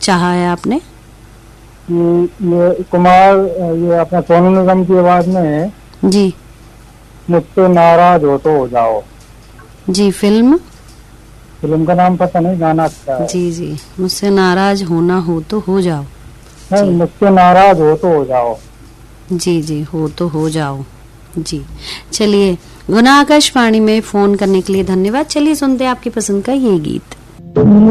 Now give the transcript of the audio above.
चाहा है आपने? ये कुमार, ये अपना सोनू निगम की आवाज में है जी मुझसे नाराज हो तो हो जाओ। जी। फिल्म का नाम पता नहीं, गाना अच्छा है। जी जी। मुझसे नाराज होना हो तो हो जाओ। नहीं, जी मुझसे नाराज हो तो हो जाओ। जी जी, हो तो हो जाओ। जी चलिए, गुना आकाशवाणी में फोन करने के लिए धन्यवाद। चलिए सुनते हैं आपकी पसंद का ये गीत।